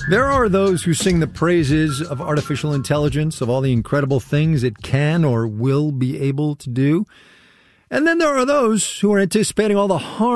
There are those who sing the praises of artificial intelligence, of all the incredible things it can or will be able to do. And then there are those who are anticipating all the harm